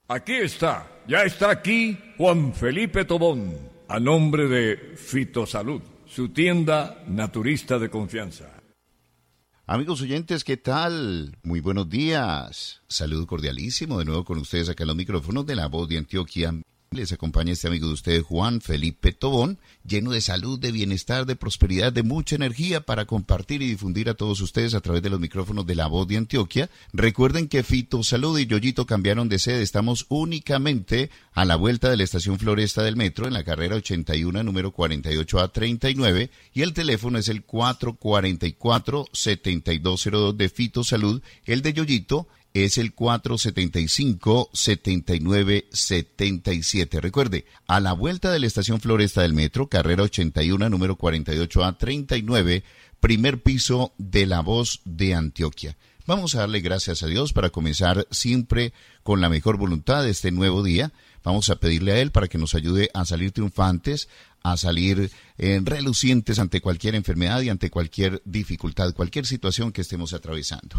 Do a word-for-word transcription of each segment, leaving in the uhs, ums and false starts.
Aquí está, ya está aquí Juan Felipe Tobón, a nombre de Fitosalud, su tienda naturista de confianza. Amigos oyentes, ¿qué tal? Muy buenos días. Saludo cordialísimo de nuevo con ustedes acá en los micrófonos de La Voz de Antioquia. Les acompaña este amigo de ustedes, Juan Felipe Tobón, lleno de salud, de bienestar, de prosperidad, de mucha energía para compartir y difundir a todos ustedes a través de los micrófonos de La Voz de Antioquia. Recuerden que Fitosalud y Yoyito cambiaron de sede. Estamos únicamente a la vuelta de la estación Floresta del Metro, en la carrera ochenta y uno, número cuarenta y ocho A treinta y nueve, y el teléfono es el cuatro cuatro cuatro, siete dos cero dos de Fitosalud. El de Yoyito es el cuatro siete cinco, siete nueve siete siete. Recuerde, a la vuelta de la estación Floresta del Metro, carrera ochenta y uno, número cuarenta y ocho A treinta y nueve, primer piso de La Voz de Antioquia. Vamos a darle gracias a Dios para comenzar siempre con la mejor voluntad de este nuevo día. Vamos a pedirle a Él para que nos ayude a salir triunfantes, a salir eh, relucientes ante cualquier enfermedad y ante cualquier dificultad, cualquier situación que estemos atravesando.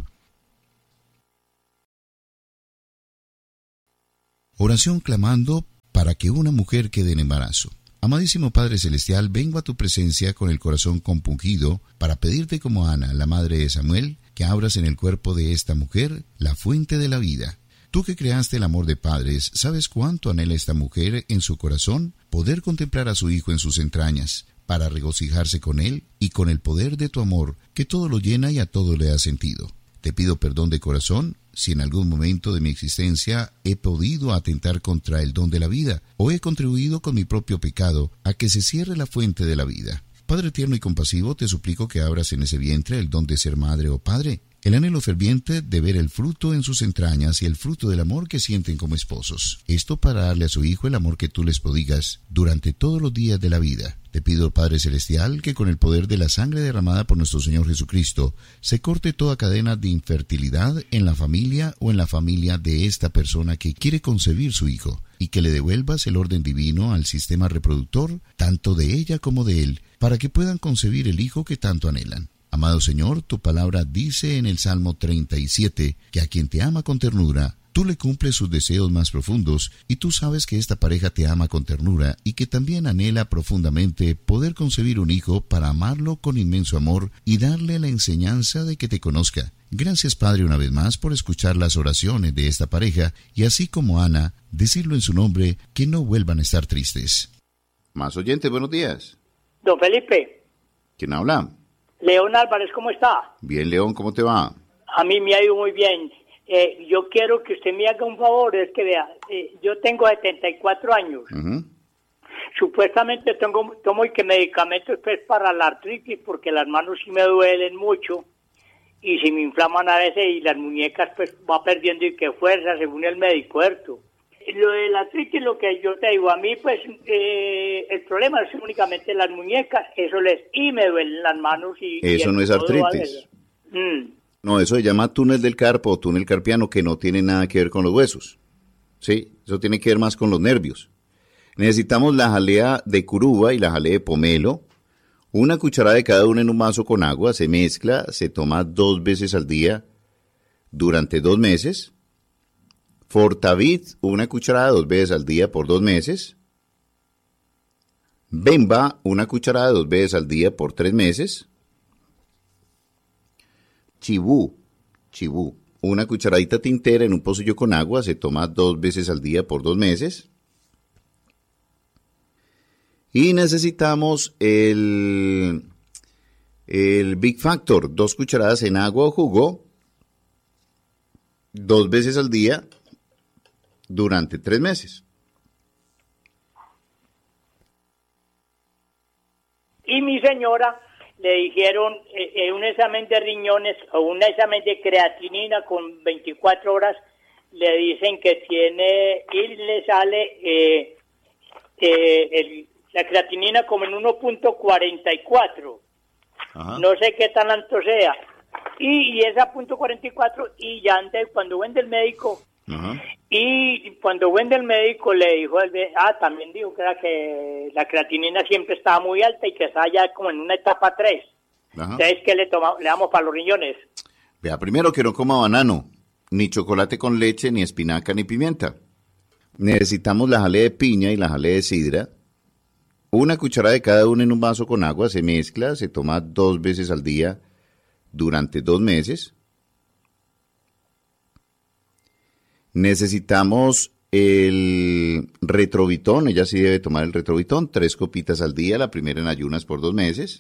Oración clamando para que una mujer quede en embarazo. Amadísimo Padre Celestial, vengo a tu presencia con el corazón compungido para pedirte como Ana, la madre de Samuel, que abras en el cuerpo de esta mujer la fuente de la vida. Tú que creaste el amor de padres, ¿sabes cuánto anhela esta mujer en su corazón poder contemplar a su hijo en sus entrañas, para regocijarse con él y con el poder de tu amor, que todo lo llena y a todo le da sentido? Te pido perdón de corazón si en algún momento de mi existencia he podido atentar contra el don de la vida o he contribuido con mi propio pecado a que se cierre la fuente de la vida. Padre tierno y compasivo, te suplico que abras en ese vientre el don de ser madre o padre, el anhelo ferviente de ver el fruto en sus entrañas y el fruto del amor que sienten como esposos. Esto para darle a su hijo el amor que tú les prodigas durante todos los días de la vida. Te pido, Padre Celestial, que con el poder de la sangre derramada por nuestro Señor Jesucristo, se corte toda cadena de infertilidad en la familia o en la familia de esta persona que quiere concebir su hijo, y que le devuelvas el orden divino al sistema reproductor, tanto de ella como de él, para que puedan concebir el hijo que tanto anhelan. Amado Señor, tu palabra dice en el Salmo treinta y siete que a quien te ama con ternura, tú le cumples sus deseos más profundos, y tú sabes que esta pareja te ama con ternura y que también anhela profundamente poder concebir un hijo para amarlo con inmenso amor y darle la enseñanza de que te conozca. Gracias, Padre, una vez más por escuchar las oraciones de esta pareja y así como Ana, decirlo en su nombre, que no vuelvan a estar tristes. Más oyentes, buenos días. Don Felipe. ¿Quién habla? León Álvarez, ¿cómo está? Bien, León, ¿cómo te va? A mí me ha ido muy bien. Eh, yo quiero que usted me haga un favor, es que vea, eh, yo tengo setenta y cuatro años. Uh-huh. Supuestamente tengo, tomo y que medicamentos pues, para la artritis, porque las manos sí me duelen mucho y se me inflaman a veces y las muñecas pues va perdiendo y que fuerza, según el médico, ¿cierto? Lo de la artritis, lo que yo te digo, a mí pues eh, el problema es únicamente las muñecas, eso les, y me duelen las manos y... Eso y no es artritis. Mm. No, eso se llama túnel del carpo o túnel carpiano, que no tiene nada que ver con los huesos. Sí, eso tiene que ver más con los nervios. Necesitamos la jalea de curuba y la jalea de pomelo. Una cucharada de cada una en un vaso con agua, se mezcla, se toma dos veces al día durante dos meses. Fortavit, una cucharada dos veces al día por dos meses. Bemba, una cucharada dos veces al día por tres meses. Chibú, chibú, una cucharadita tintera en un pocillo con agua, se toma dos veces al día por dos meses. Y necesitamos el, el Big Factor, dos cucharadas en agua o jugo, dos veces al día durante tres meses. Y mi señora le dijeron eh, un examen de riñones o un examen de creatinina con veinticuatro horas, le dicen que tiene y le sale eh, eh, el, la creatinina como en uno punto cuarenta y cuatro. Ajá. No sé qué tan alto sea. Y, y esa punto cuarenta y cuatro y ya antes cuando vende el médico. Ajá. Y cuando vende el médico le dijo, ah, también dijo que era que la creatinina siempre estaba muy alta y que estaba ya como en una etapa tres. Ajá. Entonces, ¿qué le, toma, le damos para los riñones? Vea, primero que no coma banano, ni chocolate con leche, ni espinaca, ni pimienta. Necesitamos la jalea de piña y la jalea de sidra. Una cucharada de cada una en un vaso con agua, se mezcla, se toma dos veces al día durante dos meses. Necesitamos el retrovitón, ella sí debe tomar el retrovitón, tres copitas al día, la primera en ayunas por dos meses.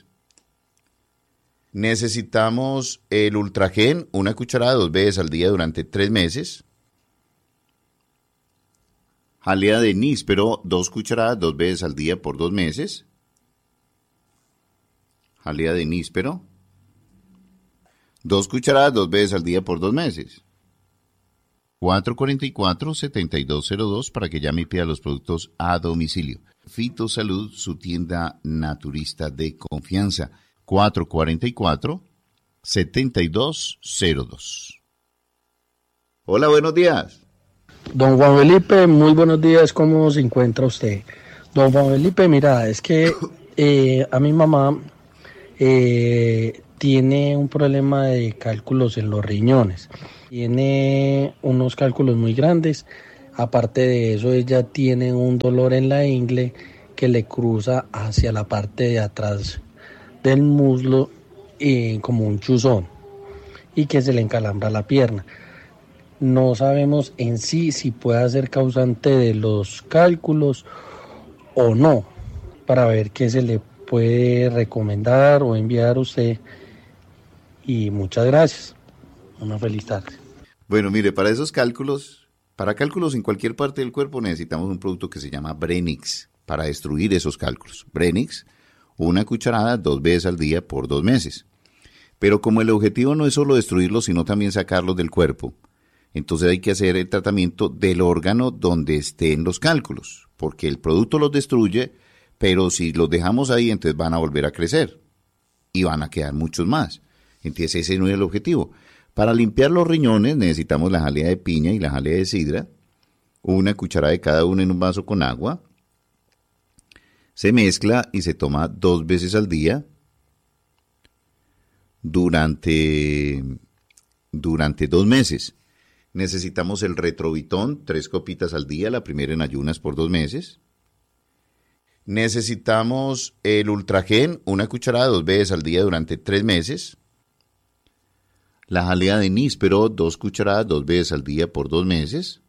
Necesitamos el ultragen, una cucharada dos veces al día durante tres meses. Jalea de níspero, dos cucharadas dos veces al día por dos meses. Jalea de níspero, dos cucharadas dos veces al día por dos meses. cuatro cuatro cuatro, siete dos cero dos para que llame y pida los productos a domicilio. Fitosalud, su tienda naturista de confianza. cuatro cuatro cuatro, siete dos cero dos. Hola, buenos días. Don Juan Felipe, muy buenos días, ¿cómo se encuentra usted? Don Juan Felipe, mira, es que eh, a mi mamá eh, tiene un problema de cálculos en los riñones, tiene unos cálculos muy grandes, aparte de eso ella tiene un dolor en la ingle que le cruza hacia la parte de atrás del muslo eh, como un chuzón y que se le encalambra la pierna. No sabemos en sí si puede ser causante de los cálculos o no, para ver qué se le puede recomendar o enviar a usted. Y muchas gracias. Una feliz tarde. Bueno, mire, para esos cálculos, para cálculos en cualquier parte del cuerpo necesitamos un producto que se llama Brenix para destruir esos cálculos. Brenix, una cucharada dos veces al día por dos meses. Pero como el objetivo no es solo destruirlos, sino también sacarlos del cuerpo, entonces hay que hacer el tratamiento del órgano donde estén los cálculos, porque el producto los destruye, pero si los dejamos ahí, entonces van a volver a crecer y van a quedar muchos más. Entonces ese no es el objetivo. Para limpiar los riñones necesitamos la jalea de piña y la jalea de sidra, una cucharada de cada una en un vaso con agua. Se mezcla y se toma dos veces al día durante, durante dos meses. Necesitamos el retrovitón, tres copitas al día, la primera en ayunas por dos meses. Necesitamos el ultragen, una cucharada dos veces al día durante tres meses. La jalea de níspero, dos cucharadas dos veces al día por dos meses.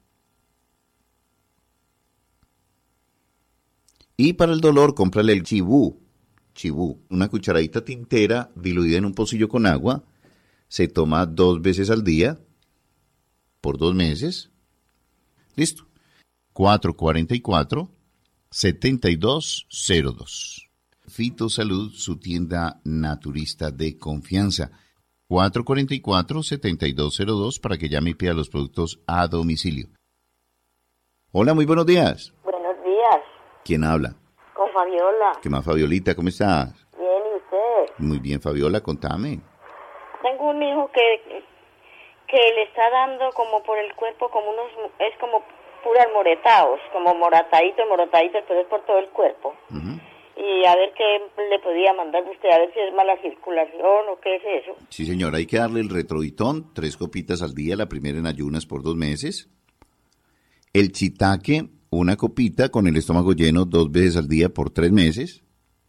Y para el dolor, cómprale el chibú, chibú, una cucharadita tintera diluida en un pocillo con agua. Se toma dos veces al día por dos meses. Listo. cuatro cuatro cuatro, siete dos cero dos. Fitosalud, su tienda naturista de confianza. cuatro cuatro cuatro, siete dos cero dos para que llame y pida los productos a domicilio. Hola, muy buenos días. Buenos días. ¿Quién habla? Con Fabiola. ¿Qué más, Fabiolita? ¿Cómo estás? Bien, ¿y usted? Muy bien, Fabiola, contame. Tengo un hijo que, que le está dando como por el cuerpo, como unos, es como puras moretados, como morataditos, morataditos, pero es por todo el cuerpo. Uh-huh. Y a ver qué le podía mandar usted, a ver si es mala circulación o qué es eso. Sí, señora, hay que darle el retrovitón, tres copitas al día, la primera en ayunas por dos meses. El chitaque, una copita con el estómago lleno dos veces al día por tres meses.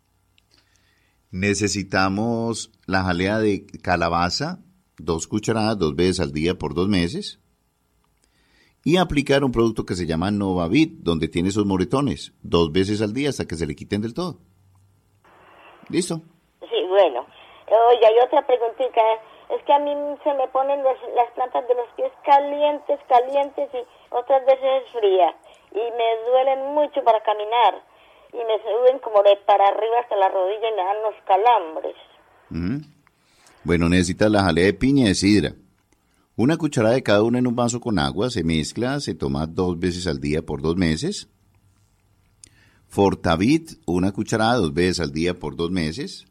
Necesitamos la jalea de calabaza, dos cucharadas dos veces al día por dos meses. Y aplicar un producto que se llama Novavit, donde tiene esos moretones, dos veces al día hasta que se le quiten del todo. ¿Listo? Sí, bueno. Oye, hay otra preguntita. Es que a mí se me ponen los, las plantas de los pies calientes, calientes y otras veces frías. Y me duelen mucho para caminar. Y me suben como de para arriba hasta la rodilla y me dan los calambres. Uh-huh. Bueno, necesitas la jalea de piña y de sidra. Una cucharada de cada una en un vaso con agua, se mezcla, se toma dos veces al día por dos meses. Fortavit, una cucharada dos veces al día por dos meses.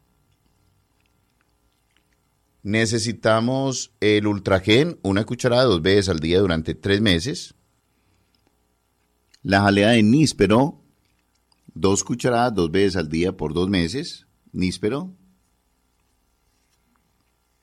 Necesitamos el ultragen, una cucharada dos veces al día durante tres meses. La jalea de níspero, dos cucharadas dos veces al día por dos meses. Níspero.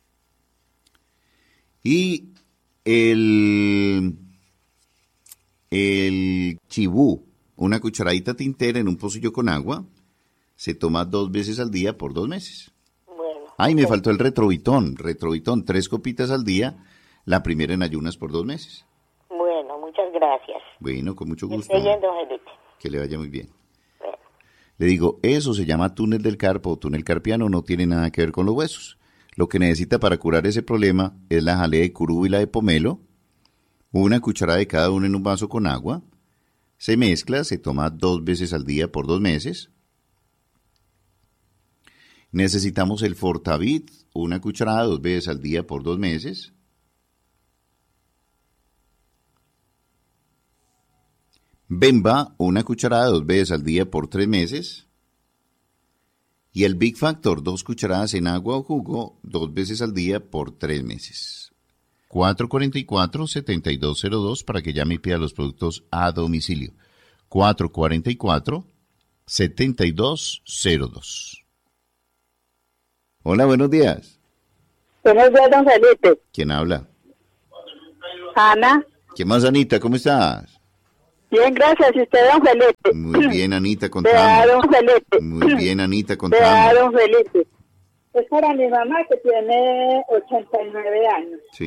Y el, El chibú, una cucharadita tintera en un pocillo con agua, se toma dos veces al día por dos meses. Bueno. Ay, me faltó el retrovitón, retrovitón, tres copitas al día, la primera en ayunas por dos meses. Bueno, muchas gracias. Bueno, con mucho gusto. Estoy yendo, Felipe. Que le vaya muy bien. Bueno. Le digo, eso se llama túnel del carpo o túnel carpiano, no tiene nada que ver con los huesos. Lo que necesita para curar ese problema es la jalea de curú y la de pomelo, una cucharada de cada uno en un vaso con agua, se mezcla, se toma dos veces al día por dos meses. Necesitamos el Fortavit, una cucharada dos veces al día por dos meses. Bemba, una cucharada dos veces al día por tres meses. Y el Big Factor, dos cucharadas en agua o jugo, dos veces al día por tres meses. cuatro cuatro cuatro, siete dos cero dos para que llame y pida los productos a domicilio. cuatro cuatro cuatro, siete dos cero dos. Hola, buenos días. Buenos días, don Felipe. ¿Quién habla? Ana. ¿Qué más, Anita? ¿Cómo estás? Bien, gracias. ¿Y usted, don Felipe? Muy bien, Anita, Vea, contame. don Felipe. Muy bien, Anita, Vea, contame. don Felipe. Es para mi mamá que tiene ochenta y nueve años. Sí.